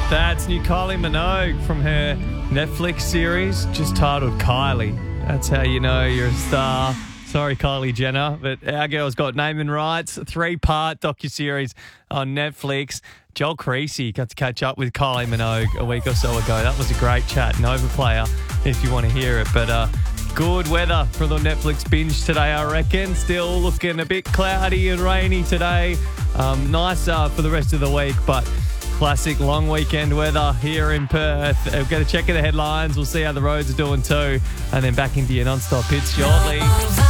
That's new Kylie Minogue from her Netflix series, just titled Kylie. That's how you know you're a star. Sorry, Kylie Jenner, but our girl's got naming rights. A 3-part docuseries on Netflix. Joel Creasy got to catch up with Kylie Minogue a week or so ago. That was a great chat. Nova Player, if you want to hear it. But good weather for the Netflix binge today, I reckon. Still looking a bit cloudy and rainy today. Nicer for the rest of the week, but classic long weekend weather here in Perth. We're going to check the headlines. We'll see how the roads are doing too. And then back into your non-stop hits shortly.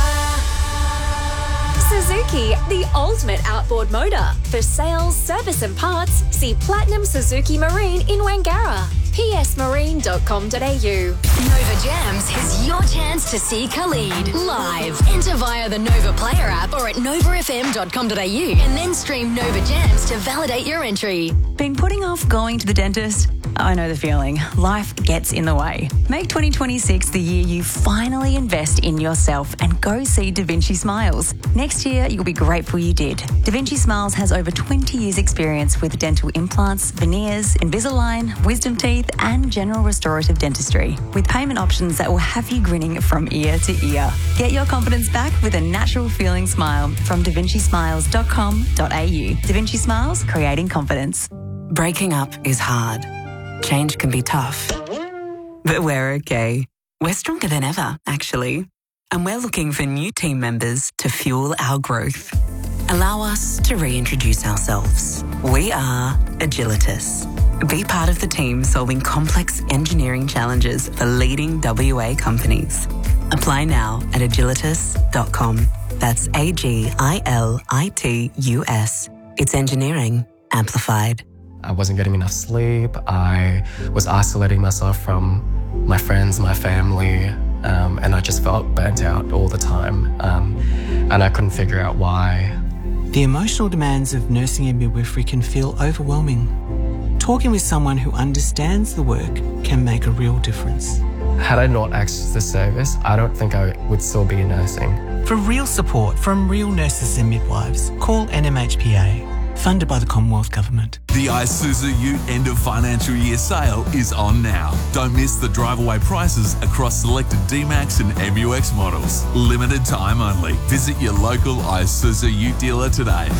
Suzuki, the ultimate outboard motor. For sales, service and parts, see Platinum Suzuki Marine in Wangara. psmarine.com.au. Nova Jams is your chance to see Khalid live. Enter via the Nova Player app or at novafm.com.au and then stream Nova Jams to validate your entry. Been putting off going to the dentist? I know the feeling. Life gets in the way. Make 2026 the year you finally invest in yourself and go see Da Vinci Smiles. Next year, you'll be grateful you did. Da Vinci Smiles has over 20 years' experience with dental implants, veneers, Invisalign, wisdom teeth, and general restorative dentistry, with payment options that will have you grinning from ear to ear. Get your confidence back with a natural feeling smile from davincismiles.com.au. Da Vinci Smiles, creating confidence. Breaking up is hard. Change can be tough. But we're okay. We're stronger than ever, actually. And we're looking for new team members to fuel our growth. Allow us to reintroduce ourselves. We are Agilitas. Be part of the team solving complex engineering challenges for leading WA companies. Apply now at agilitas.com. That's AGILITUS. It's engineering amplified. I wasn't getting enough sleep. I was isolating myself from my friends, my family, and I just felt burnt out all the time. And I couldn't figure out why. The emotional demands of nursing and midwifery can feel overwhelming. Talking with someone who understands the work can make a real difference. Had I not accessed this service, I don't think I would still be nursing. For real support from real nurses and midwives, call NMHPA. Funded by the Commonwealth Government. The Isuzu Ute end of financial year sale is on now. Don't miss the drive-away prices across selected D-Max and MUX models. Limited time only. Visit your local Isuzu Ute dealer today.